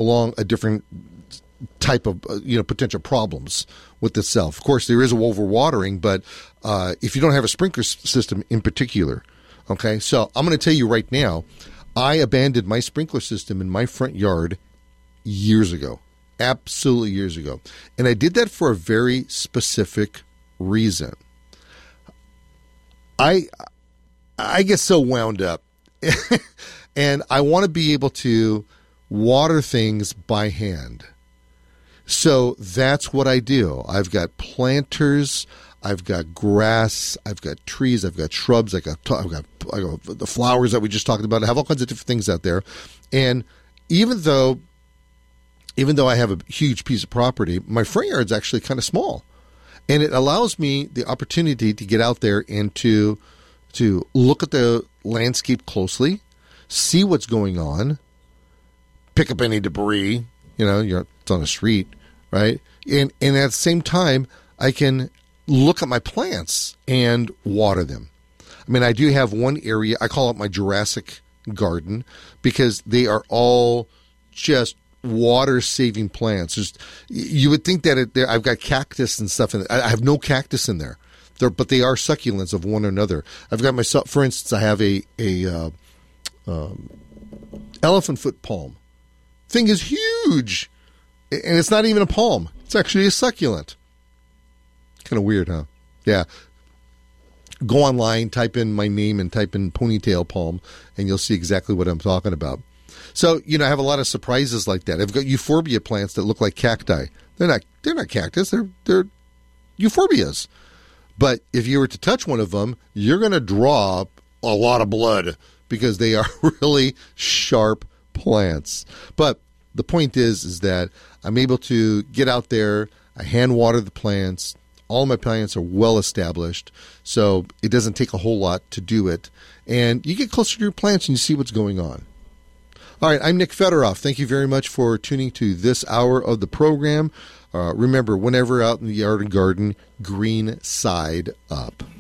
along a different type of potential problems with itself. Of course, there is overwatering, but if you don't have a sprinkler system in particular, okay. So I'm going to tell you right now, I abandoned my sprinkler system in my front yard years ago, absolutely years ago, and I did that for a very specific reason. I get so wound up, and I want to be able to water things by hand. So that's what I do. I've got planters, I've got grass, I've got trees, I've got shrubs, I got the flowers that we just talked about. I have all kinds of different things out there. And even though I have a huge piece of property, my front yard's actually kind of small. And it allows me the opportunity to get out there and to look at the landscape closely, see what's going on, pick up any debris. It's on the street, right? And at the same time, I can look at my plants and water them. I mean, I do have one area, I call it my Jurassic garden, because they are all just water-saving plants. You would think that I've got cactus and stuff in it. I have no cactus in there, but they are succulents of one another. I've got myself, for instance, I have a elephant foot palm. Thing is huge, and it's not even a palm. It's actually a succulent. Kind of weird, huh? Yeah. Go online, type in my name, and type in ponytail palm, and you'll see exactly what I'm talking about. So, I have a lot of surprises like that. I've got euphorbia plants that look like cacti. They're not cactus. They're euphorbias. But if you were to touch one of them, you're going to draw a lot of blood because they are really sharp plants. But the point is that I'm able to get out there. I hand water the plants. All my plants are well established, so it doesn't take a whole lot to do it. And you get closer to your plants and you see what's going on. All right, I'm Nick Federoff. Thank you very much for tuning to this hour of the program. Remember, whenever out in the yard and garden, green side up.